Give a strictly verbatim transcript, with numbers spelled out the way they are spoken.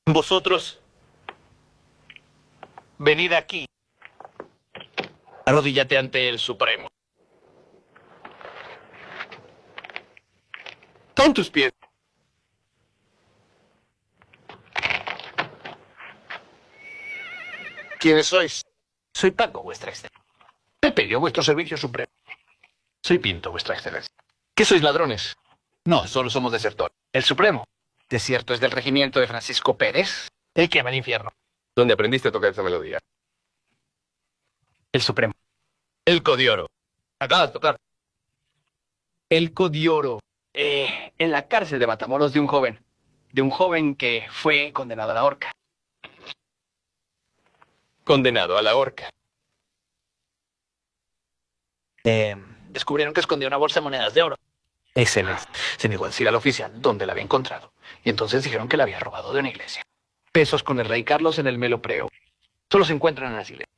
Vosotros, venid aquí. Arrodíllate ante el Supremo. Con tus pies. ¿Quiénes sois? Soy Paco, vuestra excelencia. Pepe, yo vuestro servicio supremo. Soy Pinto, vuestra excelencia. ¿Qué sois, ladrones? No, solo somos desertores. El Supremo. ¿Desierto es del regimiento de Francisco Pérez? El quema el infierno. ¿Dónde aprendiste a tocar esa melodía? El Supremo. El Codioro. Acabas de tocar. El Codioro. Eh, en la cárcel de Matamoros de un joven. De un joven que fue condenado a la horca. Condenado a la horca. Eh, descubrieron que escondía una bolsa de monedas de oro. Excelente. Se negó a decir al oficial dónde la había encontrado. Y entonces dijeron que la había robado de una iglesia. Pesos con el rey Carlos en el Melopreo. Solo se encuentran en las iglesias.